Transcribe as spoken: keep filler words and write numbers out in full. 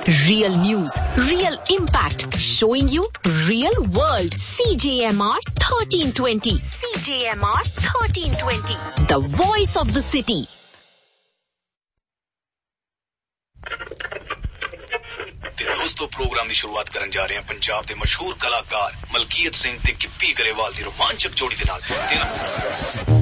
Real news, real impact, showing you real world. C J M R thirteen twenty. C J M R thirteen twenty. The voice of the city. ਤੇ ਦੋਸਤੋ programme ਦੀ ਸ਼ੁਰੂਆਤ ਕਰਨ ਜਾ ਰਹੇ ਹਾਂ ਪੰਜਾਬ ਦੇ ਮਸ਼ਹੂਰ ਕਲਾਕਾਰ ਮਲਕੀਤ ਸਿੰਘ ਤੇ ਗਿੱਪੀ ਗਰੇਵਾਲ ਦੀ ਰੋਮਾਂਚਕ ਜੋੜੀ ਦੇ ਨਾਲ।